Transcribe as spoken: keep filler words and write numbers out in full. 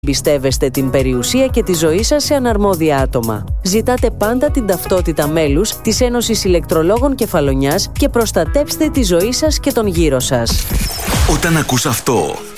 Εμπιστεύεστε την περιουσία και τη ζωή σας σε αναρμόδια άτομα. Ζητάτε πάντα την ταυτότητα μέλους της Ένωσης Ηλεκτρολόγων Κεφαλονιάς και προστατέψτε τη ζωή σας και τον γύρο σας. Όταν ακούς αυτό,